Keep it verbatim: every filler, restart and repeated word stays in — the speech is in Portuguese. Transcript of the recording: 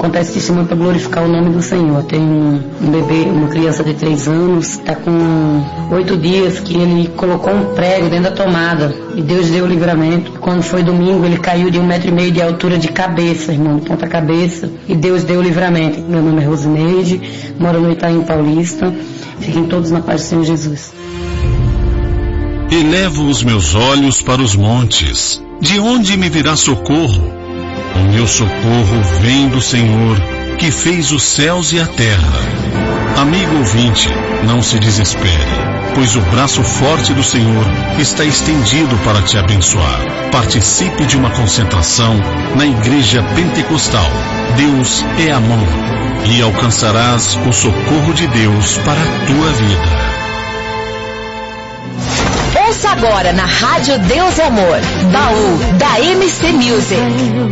contar esse testemunho para glorificar o nome do Senhor. Tem um, um bebê, uma criança de três anos, está com oito dias que ele colocou um prego dentro da tomada e Deus deu o livramento. Quando foi domingo, ele caiu de um metro e meio de altura de cabeça, irmão, de ponta cabeça, e Deus deu o livramento. Meu nome é Rosineide, moro no Itaim Paulista. Fiquem todos na paz do Senhor Jesus. Elevo os meus olhos para os montes. De onde me virá socorro? O meu socorro vem do Senhor, que fez os céus e a terra. Amigo ouvinte, não se desespere, pois o braço forte do Senhor está estendido para te abençoar. Participe de uma concentração na Igreja Pentecostal. Deus é amor, e alcançarás o socorro de Deus para a tua vida. Ouça agora na Rádio Deus é Amor, Baú da M C Music.